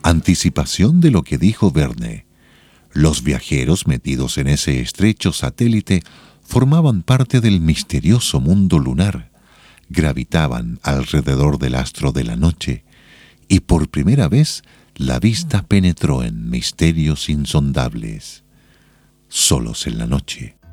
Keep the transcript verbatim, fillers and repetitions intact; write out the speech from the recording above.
Anticipación de lo que dijo Verne. Los viajeros metidos en ese estrecho satélite formaban parte del misterioso mundo lunar, gravitaban alrededor del astro de la noche, y por primera vez la vista penetró en misterios insondables. Solos en la noche.